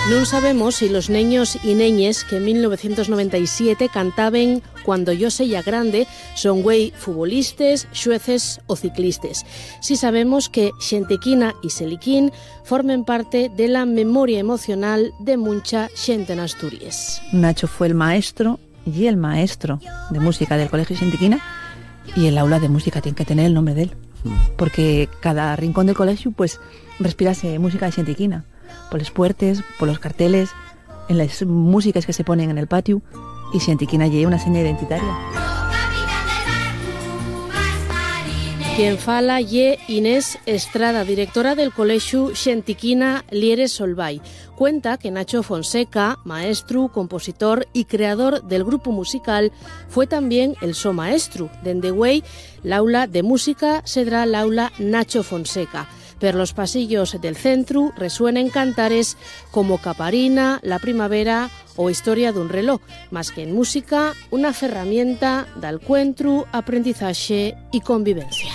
No sabemos si los neños y neñes que en 1997 cantaban Cuando yo sea grande son güey futbolistas, xueces o ciclistas. Sí sabemos que Xentequina y Seliquín formen parte de la memoria emocional de mucha xente en Asturias. Nacho fue el maestro y el maestro de música del Colegio Xentequina, y el aula de música tiene que tener el nombre de él, porque cada rincón del colegio pues respirase música de Xentequina, por los puertes, por los carteles, en las músicas que se ponen en el patio, y Xentequina lleva una seña identitaria. Quien fala ye Inés Estrada, directora del Colegio Xentequina Lieres Solvay. Cuenta que Nacho Fonseca, maestro, compositor y creador del grupo musical, fue también el so maestro. Dende güey, l'aula de música será l'aula Nacho Fonseca. Per los pasillos del centro resuenen cantares como Caparina, La Primavera o Historia d'un reloj, más que en música, una ferramienta d'encuentro, aprendizaje y convivencia.